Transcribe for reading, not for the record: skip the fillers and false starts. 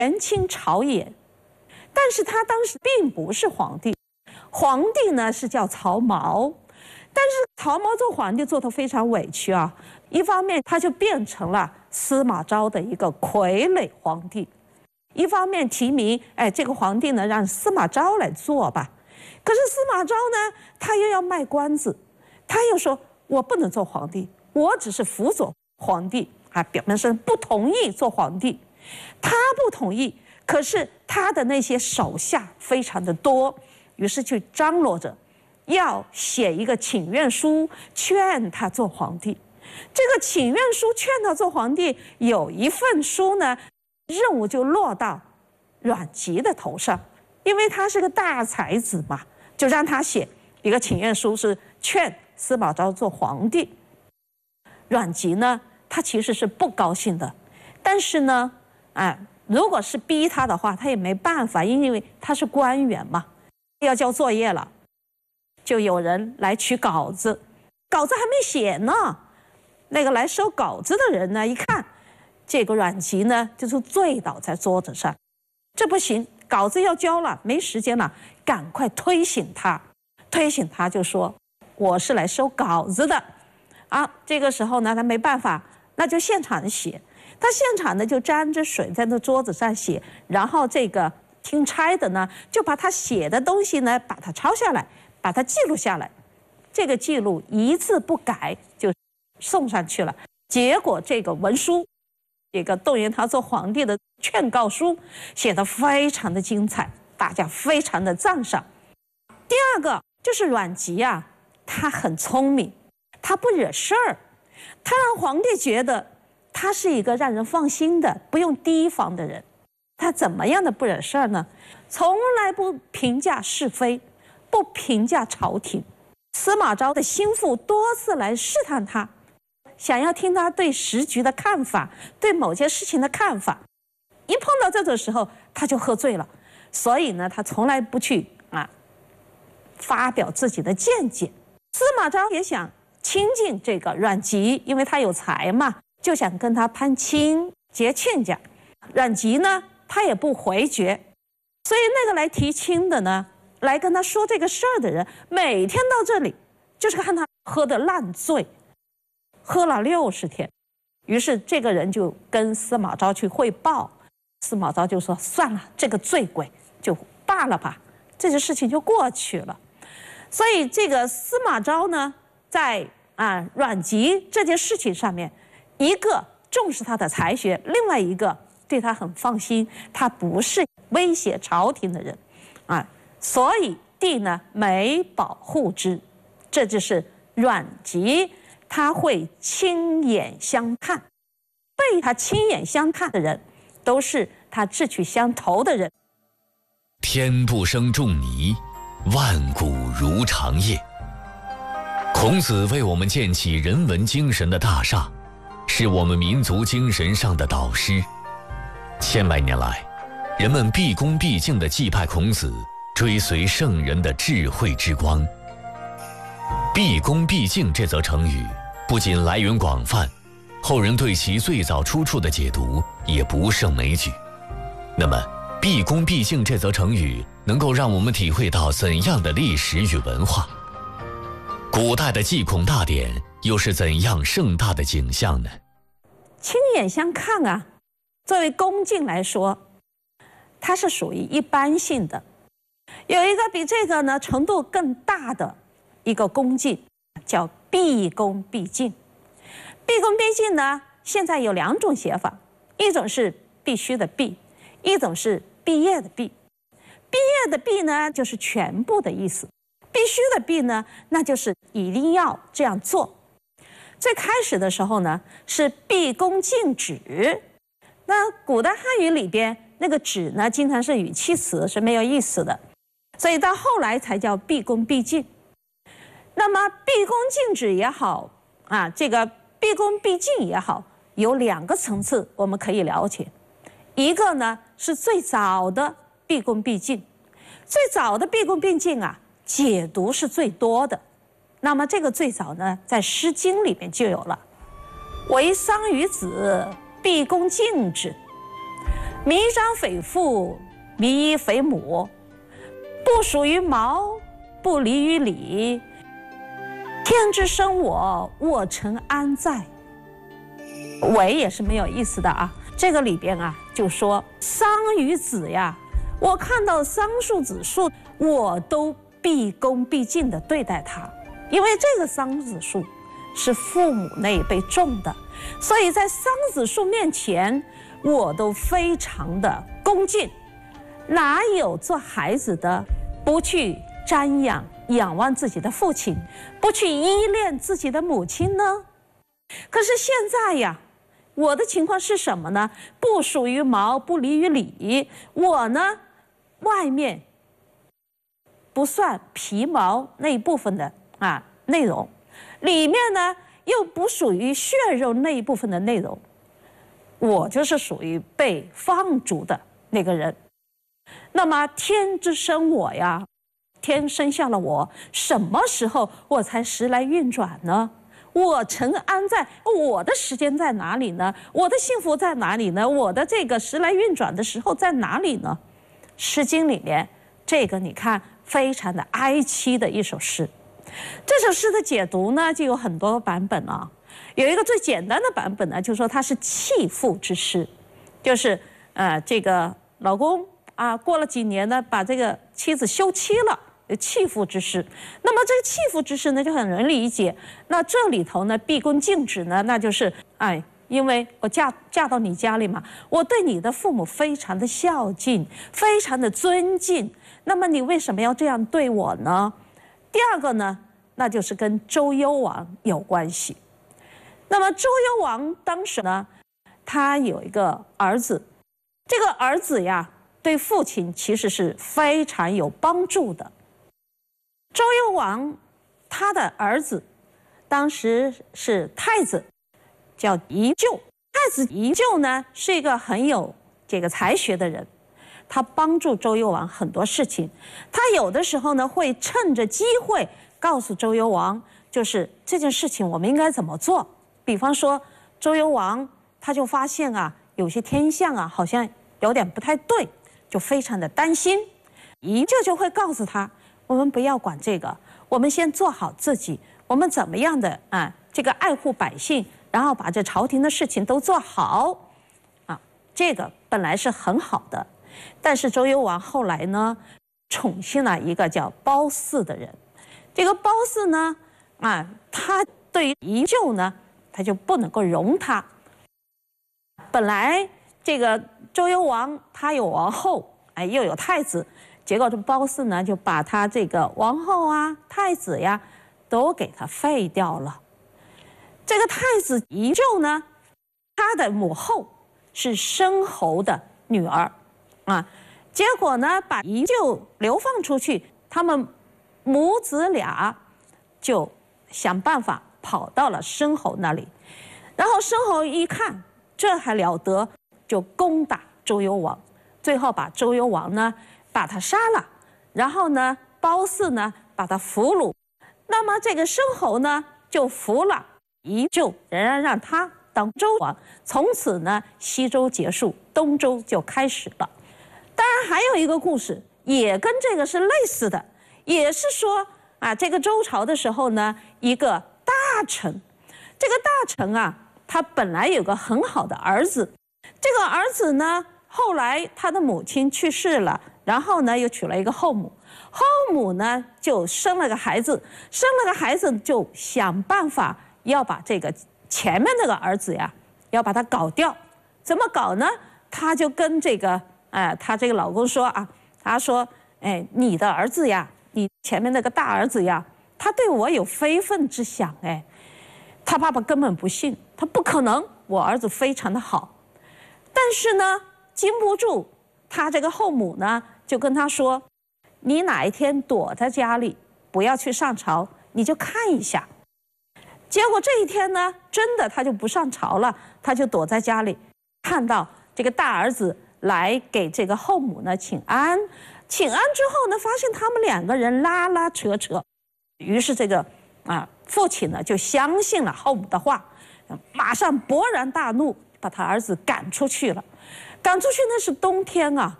元清朝野，但是他当时并不是皇帝，皇帝呢是叫曹髦，但是曹髦做皇帝做得非常委屈啊，一方面他就变成了司马昭的一个傀儡皇帝，一方面提名这个皇帝呢让司马昭来做吧，可是司马昭呢他又要卖关子，他又说我不能做皇帝，我只是辅佐皇帝啊，表面上不同意做皇帝，他不同意，可是他的那些手下非常的多，于是就张罗着要写一个请愿书劝他做皇帝。这个请愿书劝他做皇帝，有一份书呢，任务就落到阮籍的头上，因为他是个大才子嘛，就让他写一个请愿书，是劝司马昭做皇帝。阮籍呢，他其实是不高兴的，但是呢，如果是逼他的话，他也没办法，因为他是官员嘛，要交作业了，就有人来取稿子，稿子还没写呢。那个来收稿子的人呢，一看这个阮籍呢，就是醉倒在桌子上，这不行，稿子要交了，没时间了，赶快推醒他，就说我是来收稿子的啊。这个时候呢，他没办法，那就现场写。他现场呢就沾着水在那桌子上写，然后这个听差的呢就把他写的东西呢把它抄下来，把它记录下来，这个记录一字不改就送上去了。结果这个文书，这个动员他做皇帝的劝告书写得非常的精彩，大家非常的赞赏。第二个就是阮籍啊，他很聪明，他不惹事儿，他让皇帝觉得他是一个让人放心的、不用提防的人。他怎么样的不惹事儿呢？从来不评价是非，不评价朝廷。司马昭的心腹多次来试探他，想要听他对时局的看法，对某件事情的看法。一碰到这种时候，他就喝醉了。所以呢，他从来不去发表自己的见解。司马昭也想亲近这个阮籍，因为他有才嘛，就想跟他攀亲结亲家。阮籍呢，他也不回绝，所以那个来提亲的呢，来跟他说这个事儿的人，每天到这里就是看他喝得烂醉，喝了60天。于是这个人就跟司马昭去汇报，司马昭就说算了，这个醉鬼就罢了吧，这件事情就过去了。所以这个司马昭呢，在阮籍这件事情上面，一个重视他的才学，另外一个对他很放心，他不是威胁朝廷的人所以帝呢没保护之。这就是阮籍，他会亲眼相看，被他亲眼相看的人都是他志趣相投的人。 天不生仲尼，万古如长夜。孔子为我们建起人文精神的大厦，是我们民族精神上的导师。千百年来，人们毕恭毕敬地祭拜孔子，追随圣人的智慧之光。毕恭毕敬这则成语不仅来源广泛，后人对其最早出处的解读也不胜枚举。那么毕恭毕敬这则成语能够让我们体会到怎样的历史与文化？古代的祭孔大典又是怎样盛大的景象呢？ 亲眼相看啊，作为恭敬来说，它是属于一般性的。有一个比这个呢程度更大的一个恭敬，叫毕恭毕敬。毕恭毕敬呢，现在有2种写法，一种是必须的必，一种是毕业的毕。毕业的毕呢，就是全部的意思；必须的必呢，那就是一定要这样做。最开始的时候呢，是毕恭敬止。那古代汉语里边那个止呢，经常是语气词，是没有意思的，所以到后来才叫毕恭毕敬。那么毕恭敬止也好这个毕恭毕敬也好，有2个层次我们可以了解。一个呢是最早的毕恭毕敬，最早的毕恭毕敬解读是最多的。那么这个最早呢，在《诗经》里面就有了，为桑于子，毕恭敬之。 弥彰匪父，弥依匪母，不属于毛，不离于理。天之生我，我诚安在。尾也是没有意思的啊。这个里边啊，就说桑与子呀，我看到桑树、子树，我都毕恭毕敬地对待它，因为这个桑子树是父母那一辈种的，所以在桑子树面前，我都非常的恭敬。哪有做孩子的不去瞻仰、仰望自己的父亲，不去依恋自己的母亲呢？可是现在呀，我的情况是什么呢？不属于毛，不离于理。我呢，外面不算皮毛那一部分的内容，里面呢又不属于血肉那一部分的内容。我就是属于被放逐的那个人。那么天之生我呀，天生下了我，什么时候我才时来运转呢？我诚安在，我的时间在哪里呢？我的幸福在哪里呢？我的这个时来运转的时候在哪里呢？诗经里面这个你看非常的哀凄的一首诗。这首诗的解读呢就有很多版本啊。有一个最简单的版本呢，就是说它是弃妇之诗，就是这个老公过了几年呢，把这个妻子休妻了。弃妇之诗，那么这个弃妇之诗呢，就很容易理解。那这里头呢，毕恭敬止呢，那就是因为我嫁到你家里嘛，我对你的父母非常的孝敬，非常的尊敬。那么你为什么要这样对我呢？第二个呢，那就是跟周幽王有关系。那么周幽王当时呢，他有一个儿子，这个儿子呀，对父亲其实是非常有帮助的。周幽王他的儿子当时是太子，叫宜臼。太子宜臼呢是一个很有这个才学的人，他帮助周幽王很多事情。他有的时候呢会趁着机会告诉周幽王，就是这件事情我们应该怎么做。比方说周幽王他就发现有些天象好像有点不太对，就非常的担心。宜臼就会告诉他，我们不要管这个，我们先做好自己，我们怎么样的这个爱护百姓，然后把这朝廷的事情都做好这个本来是很好的。但是周幽王后来呢，宠幸了一个叫褒姒的人。这个褒姒呢他对于宜臼呢，他就不能够容他。本来这个周幽王他有王后又有太子，结果这褒姒呢就把他这个王后太子呀都给他废掉了。这个太子宜臼呢，他的母后是申侯的女儿结果呢把宜臼流放出去，他们母子俩就想办法跑到了申侯那里。然后申侯一看这还了得，就攻打周幽王，最后把周幽王呢把他杀了，然后呢褒姒呢把他俘虏。那么这个申侯呢就服了宜臼，仍然让他当周王。从此呢西周结束，东周就开始了。当然还有一个故事也跟这个是类似的，也是说这个周朝的时候呢，一个大臣，这个大臣他本来有个很好的儿子，这个儿子呢后来他的母亲去世了，然后呢又娶了一个后母，后母呢就生了个孩子，就想办法要把这个前面那个儿子呀要把他搞掉。怎么搞呢？他就跟这个他这个老公说他说你的儿子呀，你前面那个大儿子呀，他对我有非分之想他爸爸根本不信，他不可能，我儿子非常的好。但是呢经不住他这个后母呢就跟他说，你哪一天躲在家里不要去上朝，你就看一下。结果这一天呢真的他就不上朝了，他就躲在家里，看到这个大儿子来给这个后母呢请安。请安之后呢，发现他们两个人拉拉扯扯，于是这个父亲呢就相信了后母的话，马上勃然大怒，把他儿子赶出去了。 赶出去那是冬天啊，